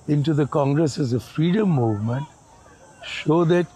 into the Congress as a freedom movement show that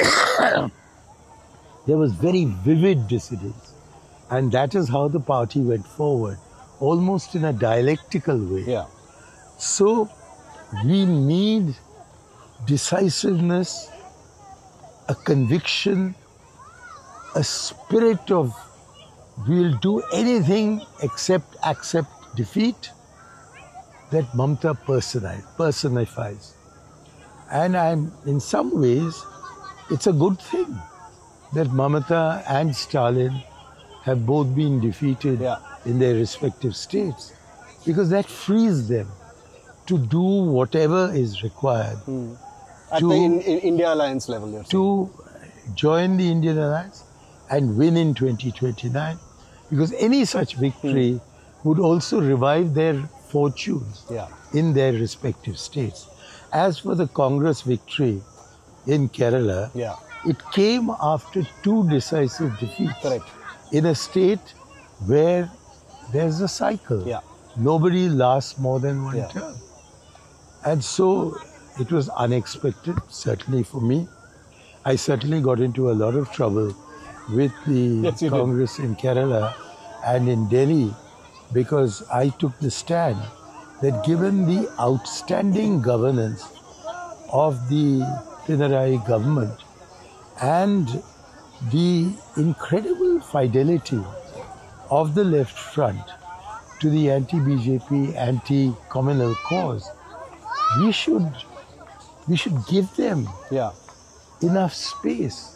there was very vivid dissidence. And that is how the party went forward, almost in a dialectical way. Yeah. So we need decisiveness, a conviction, a spirit of we'll do anything except accept defeat that Mamata personifies. And in some ways, it's a good thing that Mamata and Stalin have both been defeated in their respective states, because that frees them to do whatever is required. At the India Alliance level, you're saying? To join the Indian Alliance and win in 2029, because any such victory would also revive their fortunes in their respective states. As for the Congress victory in Kerala, it came after 2 decisive defeats. Correct. In a state where there's a cycle. Nobody lasts more than one term. And so it was unexpected, certainly for me. I certainly got into a lot of trouble with the Congress in Kerala and in Delhi, because I took the stand that given the outstanding governance of the Pinarayi government and the incredible fidelity of the left front to the anti-BJP, anti-communal cause, we should give them enough space.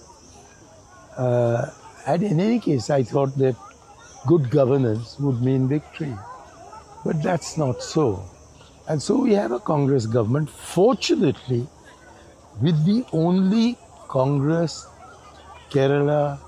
And in any case, I thought that good governance would mean victory. But that's not so. And so we have a Congress government, fortunately, with the only Congress Kerala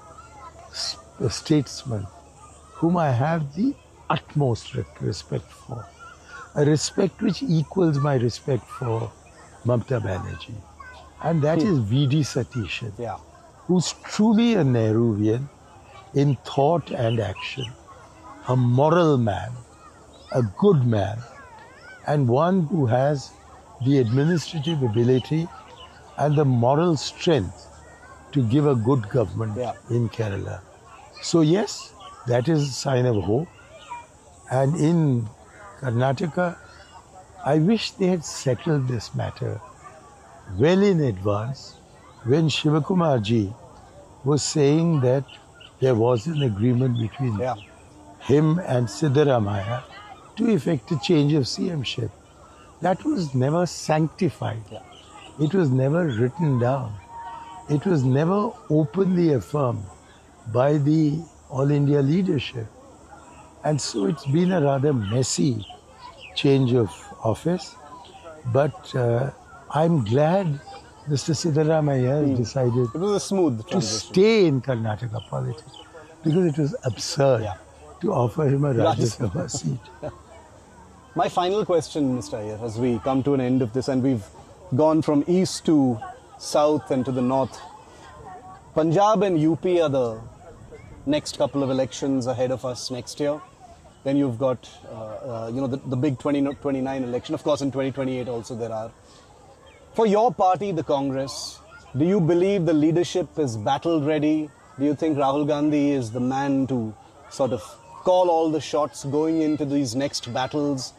statesman whom I have the utmost respect for. A respect which equals my respect for Mamata Banerjee. And that is V.D. Satishan, who's truly a Nehruvian in thought and action, a moral man, a good man, and one who has the administrative ability and the moral strength to give a good government in Kerala. So yes, that is a sign of hope. And in Karnataka, I wish they had settled this matter well in advance when Shivakumarji was saying that there was an agreement between him and Siddaramaiah to effect a change of CM-ship. That was never sanctified. It was never written down. It was never openly affirmed by the All India leadership. And so it's been a rather messy change of office. But I'm glad Mr. Siddaramaiah decided it was a smooth to stay in Karnataka politics, because it was absurd to offer him a Rajya Sabha seat. My final question, Mr. Iyer, as we come to an end of this, and we've gone from east to south and to the north. Punjab and UP are the next couple of elections ahead of us next year. Then you've got, the big 2029 election. Of course, in 2028 also there are. For your party, the Congress, do you believe the leadership is battle ready? Do you think Rahul Gandhi is the man to sort of call all the shots going into these next battles?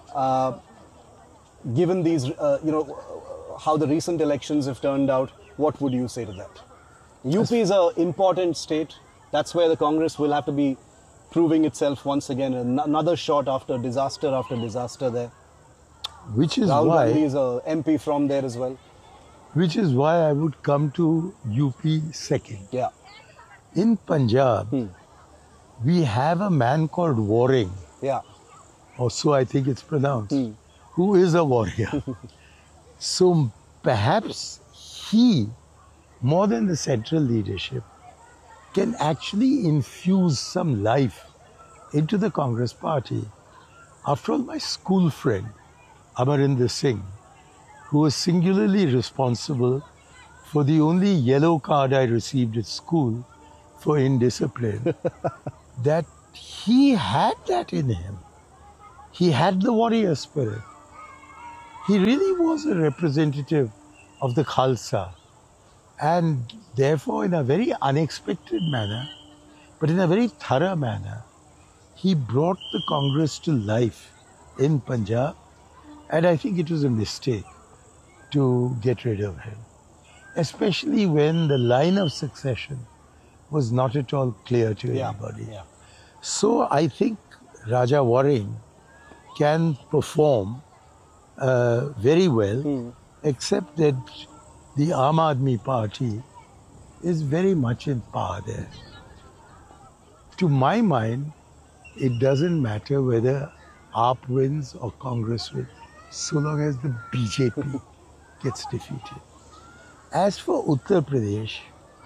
Given these, how the recent elections have turned out, what would you say to that? UP is an important state. That's where the Congress will have to be proving itself once again. Another shot after disaster there. Which is Rahul why Gandhi is a MP from there as well. Which is why I would come to UP second. Yeah. In Punjab, we have a man called Waring. Yeah. Or so I think it's pronounced. Who is a warrior. So perhaps he, more than the central leadership, can actually infuse some life into the Congress party. After all, my school friend, Amarinder Singh, who was singularly responsible for the only yellow card I received at school for indiscipline, that he had that in him. He had the warrior spirit. he really was a representative of the Khalsa, and therefore in a very unexpected manner, but in a very thorough manner, he brought the Congress to life in Punjab, and I think it was a mistake to get rid of him, especially when the line of succession was not at all clear to anybody. Yeah. So I think Raja Waring can perform very well, except that the Aam Aadmi Party is very much in power there. To my mind, it doesn't matter whether AAP wins or Congress wins, so long as the BJP gets defeated. As for Uttar Pradesh,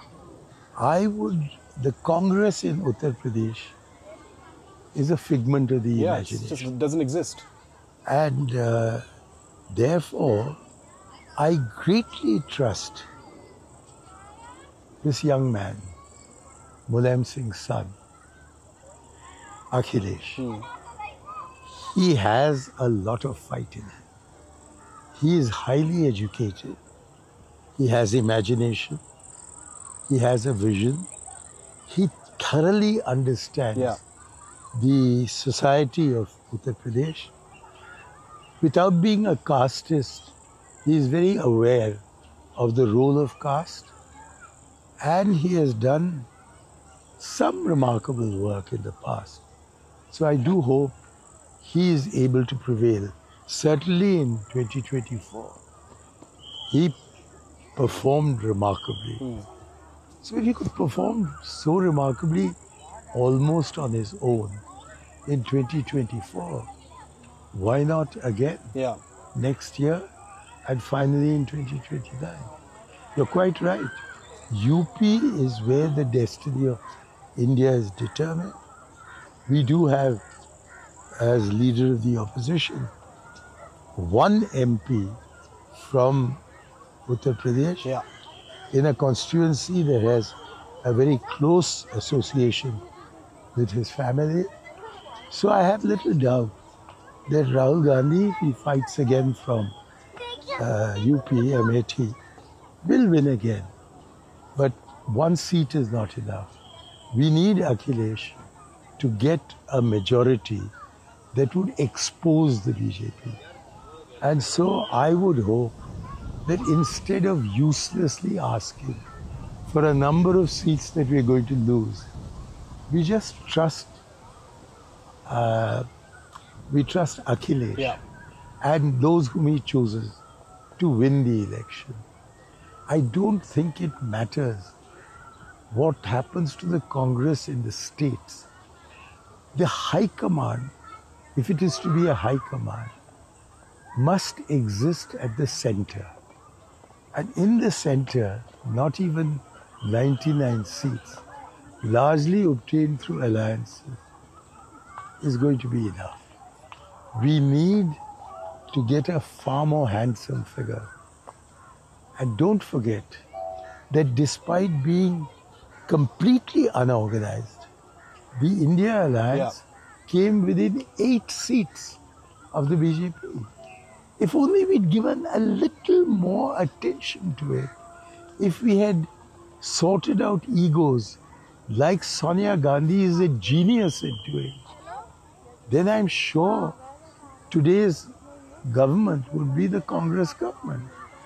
the Congress in Uttar Pradesh is a figment of the imagination. It just doesn't exist. And therefore, I greatly trust this young man, Mulayam Singh's son, Akhilesh. He has a lot of fight in him. He is highly educated. He has imagination. He has a vision. He thoroughly understands the society of Uttar Pradesh. Without being a casteist, he is very aware of the role of caste, and he has done some remarkable work in the past. So I do hope he is able to prevail. Certainly in 2024, he performed remarkably. So if he could perform so remarkably almost on his own in 2024, why not again next year and finally in 2029? You're quite right. UP is where the destiny of India is determined. We do have, as leader of the opposition, one MP from Uttar Pradesh in a constituency that has a very close association with his family. So I have little doubt that Rahul Gandhi, if he fights again from UP, Amethi, will win again. But one seat is not enough. We need Akhilesh to get a majority that would expose the BJP. And so I would hope that instead of uselessly asking for a number of seats that we're going to lose, we just trust Akhilesh and those whom he chooses to win the election. I don't think it matters what happens to the Congress in the states. The High Command, if it is to be a High Command, must exist at the center. And in the center, not even 99 seats, largely obtained through alliances, is going to be enough. We need to get a far more handsome figure. And don't forget that despite being completely unorganized, the India Alliance came within 8 seats of the BJP. If only we'd given a little more attention to it, if we had sorted out egos like Sonia Gandhi is a genius at doing, then I'm sure today's government would be the Congress government.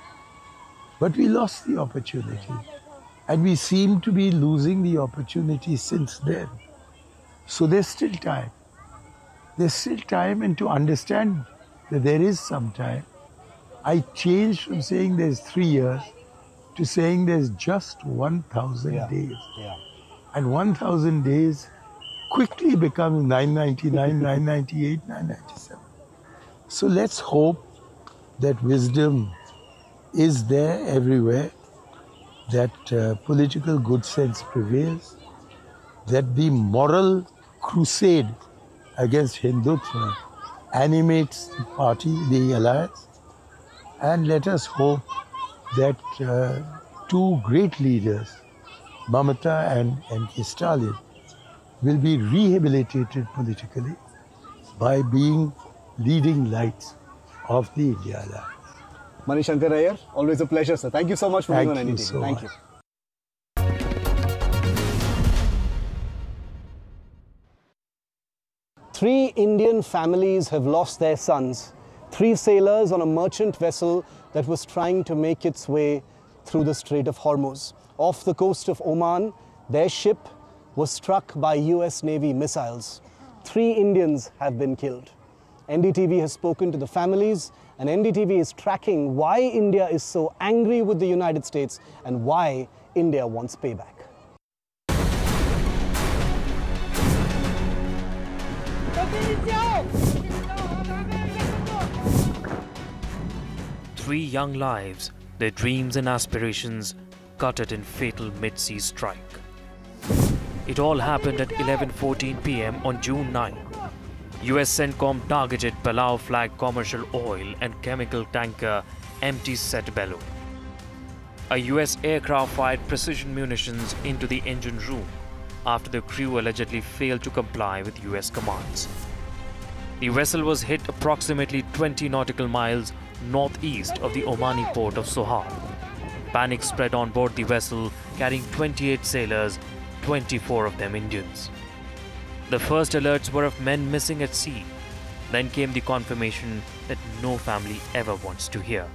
But we lost the opportunity, and we seem to be losing the opportunity since then. So there's still time. There's still time, and to understand that there is some time, I changed from saying there's 3 years to saying there's just 1,000 days. And 1,000 days quickly becomes 999, 998, 997. So let's hope that wisdom is there everywhere, that political good sense prevails, that the moral crusade against Hindutva animates the party, the alliance, and let us hope that two great leaders, Mamata and M.K. Stalin, will be rehabilitated politically by being leading lights of the India Alliance. Manishankar Iyer, always a pleasure, sir. Thank you so much for being on Thank you NDTV. so Thank much. you. 3 Indian families have lost their sons. 3 sailors on a merchant vessel that was trying to make its way through the Strait of Hormuz. Off the coast of Oman, their ship was struck by US Navy missiles. 3 Indians have been killed. NDTV has spoken to the families, and NDTV is tracking why India is so angry with the United States and why India wants payback. Three young lives, their dreams and aspirations gutted in fatal mid-sea strike. It all happened at 11:14 p.m. on June 9. US CENTCOM targeted Palau flag commercial oil and chemical tanker MT Settebello. A US aircraft fired precision munitions into the engine room after the crew allegedly failed to comply with US commands. The vessel was hit approximately 20 nautical miles northeast of the Omani port of Sohar. Panic spread on board the vessel, carrying 28 sailors, 24 of them Indians. The first alerts were of men missing at sea. Then came the confirmation that no family ever wants to hear.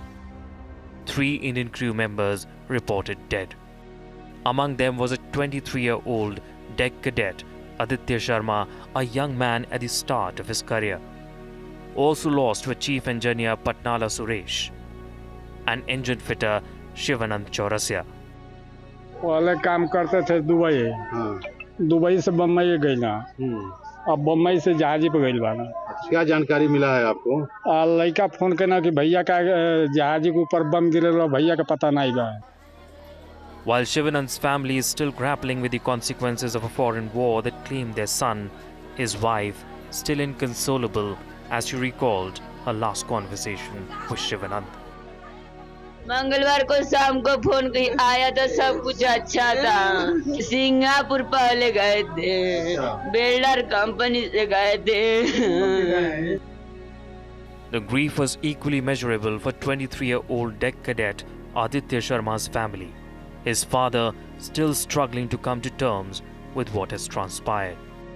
3 Indian crew members reported dead. Among them was a 23-year-old deck cadet, Aditya Sharma, a young man at the start of his career. Also lost were Chief Engineer Patnala Suresh and engine fitter Shivanand Chaurasia. पहले काम करते थे Dubai Dubai से बम्बई गई ना अब बम्बई से जहाजी पे गई बाना क्या जानकारी मिला है आपको? लड़का फोन करना कि भैया का जहाजी के ऊपर बम गिरल भैया का पता नहीं बा. While Shivanand's family is still grappling with the consequences of a foreign war that claimed their son, his wife, still inconsolable as she recalled her last conversation with Shivanand. मंगलवार को शाम को फोन आया था, सब कुछ अच्छा था. सिंगापुर पहले गए थे, बिल्डर कंपनी से गए थे. The grief was equally measurable for 23-year-old deck cadet Aditya Sharma's family. His father still struggling to come to terms with what has transpired.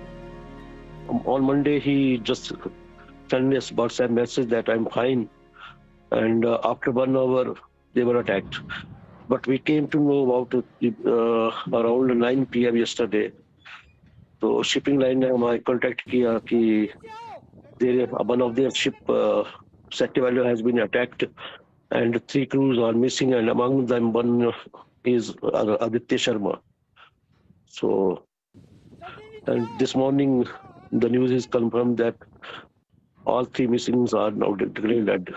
On Monday, he just sent us WhatsApp message that I'm fine, and after 1 hour, they were attacked. But we came to know about it around 9 p.m. yesterday. So shipping line ने हमारे contact किया कि one of their ship Settebello has been attacked, and 3 crews are missing, and among them one is Aditya Sharma. So, and this morning the news is confirmed that all 3 missings are now declared dead.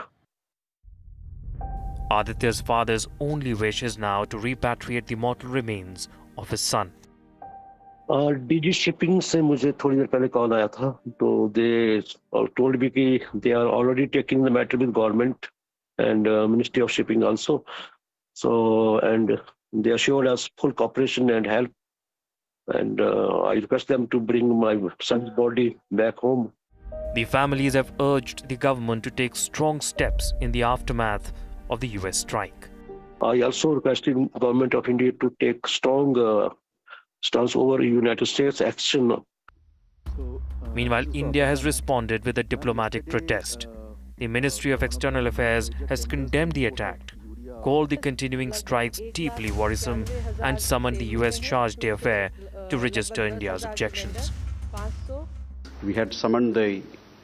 Aditya's father's only wish is now to repatriate the mortal remains of his son. DG shipping से मुझे थोड़ी देर पहले call आया था, तो they told me कि they are already taking the matter with government and Ministry of Shipping also. So, and they assured us full cooperation and help, and I request them to bring my son's body back home. The families have urged the government to take strong steps in the aftermath of the US strike. I also requested the government of India to take strong stance over United States action. Meanwhile, India has responded with a diplomatic protest. The Ministry of External Affairs has condemned the attack, called the continuing strikes deeply worrisome, and summoned the US charge d'affaires to register India's objections. We had summoned the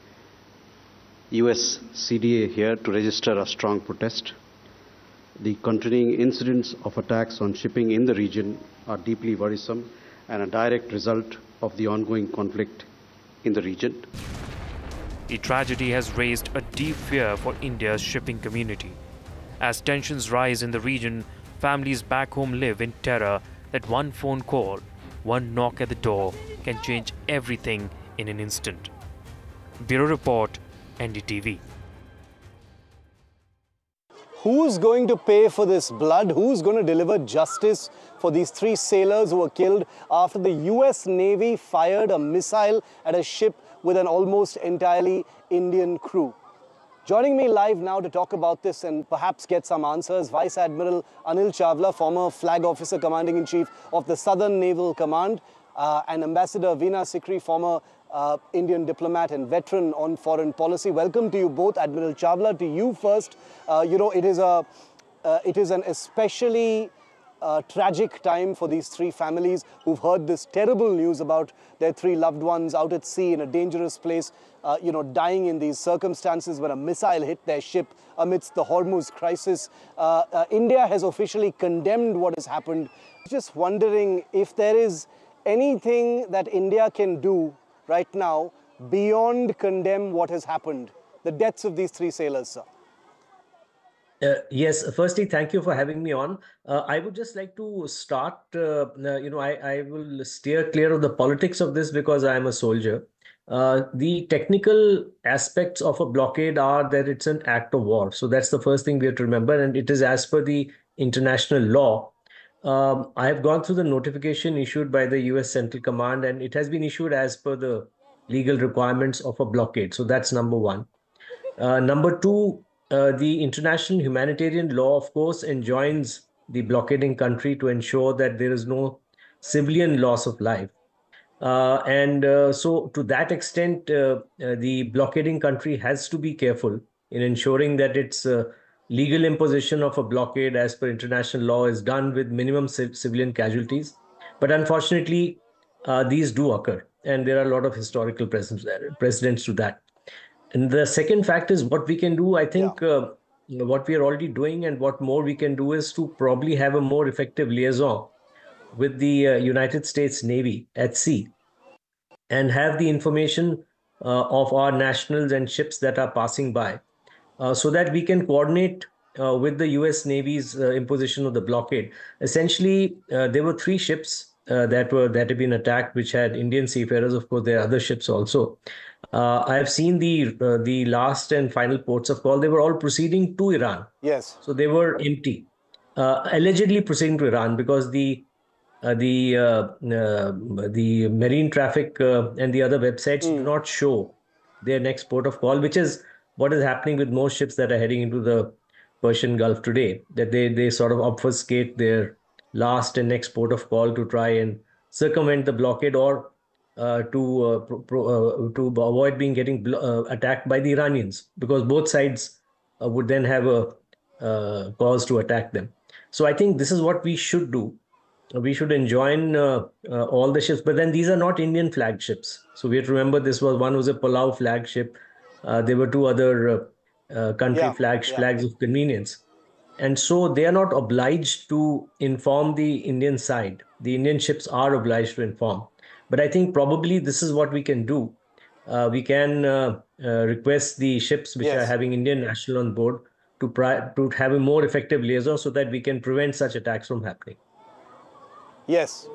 US CDA here to register a strong protest. The continuing incidents of attacks on shipping in the region are deeply worrisome and a direct result of the ongoing conflict in the region. The tragedy has raised a deep fear for India's shipping community. As tensions rise in the region, families back home live in terror that one phone call, one knock at the door can change everything in an instant. Bureau Report, NDTV. Who's going to pay for this blood? Who's going to deliver justice for these 3 sailors who were killed after the US Navy fired a missile at a ship with an almost entirely Indian crew? Joining me live now to talk about this and perhaps get some answers, Vice Admiral Anil Chawla, former Flag Officer Commanding-in-Chief of the Southern Naval Command, and Ambassador Veena Sikri, former Indian diplomat and veteran on foreign policy. Welcome to you both. Admiral Chawla, to you first. It is an especially tragic time for these three families who've heard this terrible news about their three loved ones out at sea in a dangerous place, dying in these circumstances when a missile hit their ship amidst the Hormuz crisis. India has officially condemned what has happened. Just wondering if there is anything that India can do right now beyond condemn what has happened, the deaths of these three sailors, sir. Yes, firstly, thank you for having me on. I would just like to start, I will steer clear of the politics of this because I am a soldier. The technical aspects of a blockade are that it's an act of war. So that's the first thing we have to remember. And it is as per the international law. I have gone through the notification issued by the US Central Command, and it has been issued as per the legal requirements of a blockade. So that's number one. Number two, the international humanitarian law, of course, enjoins the blockading country to ensure that there is no civilian loss of life. So to that extent, the blockading country has to be careful in ensuring that its legal imposition of a blockade as per international law is done with minimum civilian casualties. But unfortunately, these do occur, and there are a lot of historical precedents to that. And the second fact is what we can do. I think what we are already doing and what more we can do is to probably have a more effective liaison with the United States Navy at sea and have the information of our nationals and ships that are passing by so that we can coordinate with the US Navy's imposition of the blockade. Essentially, there were three ships that had been attacked, which had Indian seafarers. Of course, there are other ships also. I have seen the last and final ports of call. They were all proceeding to Iran. Yes. So they were empty, allegedly proceeding to Iran because the marine traffic and the other websites do not show their next port of call, which is what is happening with most ships that are heading into the Persian Gulf today, that they sort of obfuscate their last and next port of call to try and circumvent the blockade or to avoid getting attacked by the Iranians, because both sides would then have a cause to attack them. So I think this is what we should do. We should enjoin all the ships, but then these are not Indian flagships. So we have to remember one was a Palau flagship. There were two other country flags of convenience. And so they are not obliged to inform the Indian side. The Indian ships are obliged to inform. But I think probably this is what we can do. We can request the ships which are having Indian national on board to have a more effective liaison so that we can prevent such attacks from happening. Yes.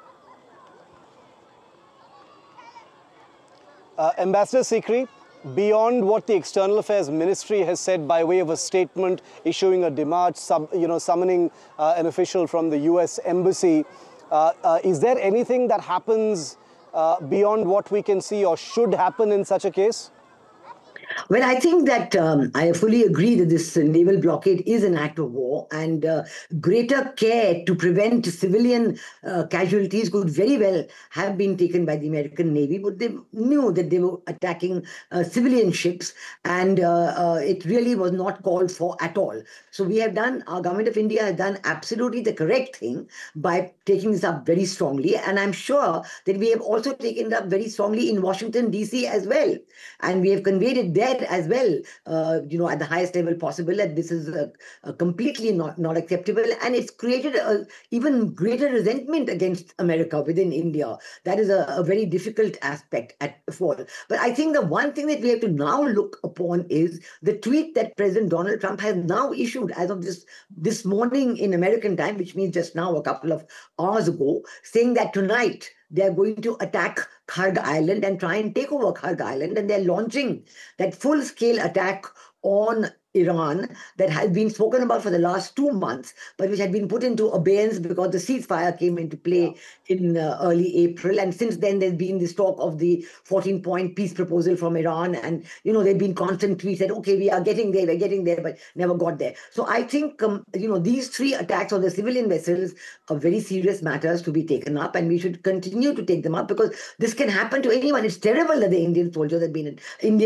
Ambassador Sikri, beyond what the External Affairs Ministry has said by way of a statement, issuing a demarche, summoning an official from the US Embassy, is there anything that happens beyond what we can see or should happen in such a case? Well, I think that I fully agree that this naval blockade is an act of war, and greater care to prevent civilian casualties could very well have been taken by the American Navy, but they knew that they were attacking civilian ships, and it really was not called for at all. So our government of India has done absolutely the correct thing by taking this up very strongly, and I'm sure that we have also taken it up very strongly in Washington, D.C. as well, and we have conveyed it there as well, at the highest level possible, that this is completely not acceptable, and it's created an even greater resentment against America within India. That is a very difficult aspect at all. But I think the one thing that we have to now look upon is the tweet that President Donald Trump has now issued as of this morning in American time, which means just now a couple of hours ago, saying that tonight they are going to attack Kharg Island and try and take over Kharg Island, and they're launching that full-scale attack on Iran that has been spoken about for the last 2 months, but which had been put into abeyance because the ceasefire came into play in early April. And since then, there's been this talk of the 14-point peace proposal from Iran. And, there've been constant tweets that, okay, we are getting there, we're getting there, but never got there. So I think, these 3 attacks on the civilian vessels are very serious matters to be taken up, and we should continue to take them up because this can happen to anyone. It's terrible that the Indian soldiers have been,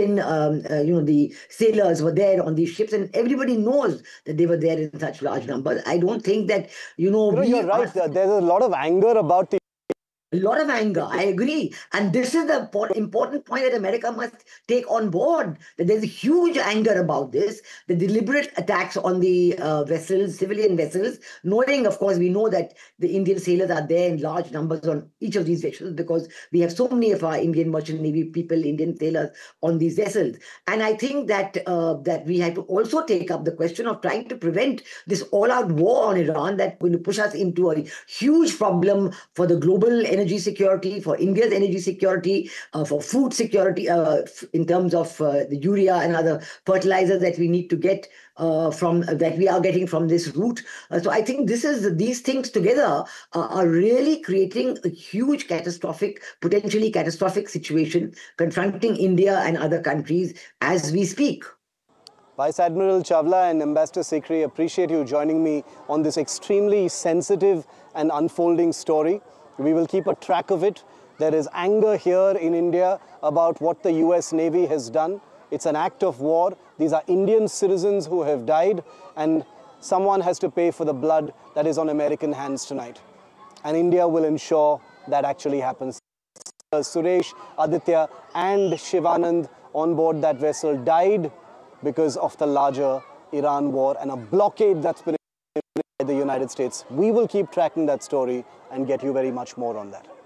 the sailors were there on these ships, and everybody knows that they were there in such large numbers. I don't think that, you're right. There's a lot of anger about the a lot of anger, I agree. And this is the important point that America must take on board, that there's a huge anger about this, the deliberate attacks on the vessels, civilian vessels, knowing, of course, we know that the Indian sailors are there in large numbers on each of these vessels because we have so many of our Indian merchant navy people, Indian sailors on these vessels. And I think that that we have to also take up the question of trying to prevent this all-out war on Iran that's going to push us into a huge problem for the global energy security, for India's energy security, for food security, in terms of the urea and other fertilizers that we need to get that we are getting from this route. So I think these things together are really creating a huge potentially catastrophic situation confronting India and other countries as we speak. Vice Admiral Chawla and Ambassador Sikri, appreciate you joining me on this extremely sensitive and unfolding story. We will keep a track of it. There is anger here in India about what the US Navy has done. It's an act of war. These are Indian citizens who have died, and someone has to pay for the blood that is on American hands tonight. And India will ensure that actually happens. Suresh, Aditya and Shivanand on board that vessel died because of the larger Iran war and a blockade that's been by the United States. We will keep tracking that story and get you very much more on that.